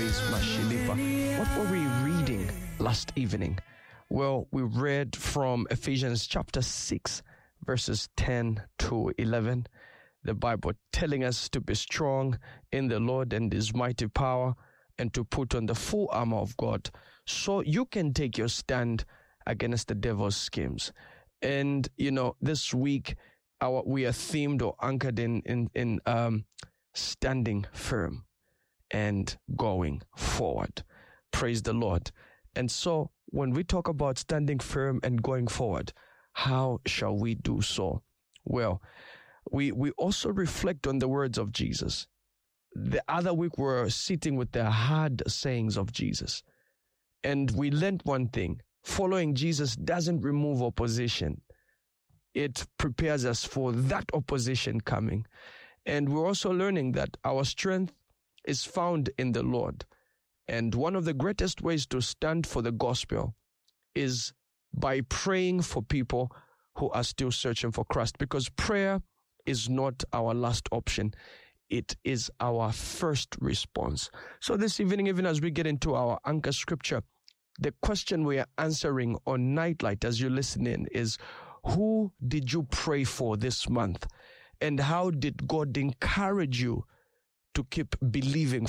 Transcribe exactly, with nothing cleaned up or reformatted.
is Mashilipa. What were we reading last evening? Well, we read from Ephesians chapter six, verses ten to eleven. The Bible telling us to be strong in the Lord and His mighty power, and to put on the full armor of God so you can take your stand against the devil's schemes. And, you know, this week, our we are themed or anchored in, in, in um, standing firm and going forward. Praise the Lord. And so when we talk about standing firm and going forward, how shall we do so? Well, we, we also reflect on the words of Jesus. The other week we were sitting with the hard sayings of Jesus. And we learned one thing. Following Jesus doesn't remove opposition. It prepares us for that opposition coming. And we're also learning that our strength is found in the Lord. And one of the greatest ways to stand for the gospel is by praying for people who are still searching for Christ. Because prayer is not our last option. It is our first response. So this evening, even as we get into our anchor scripture, the question we are answering on Nightlight as you listen in is, who did you pray for this month? And how did God encourage you to keep believing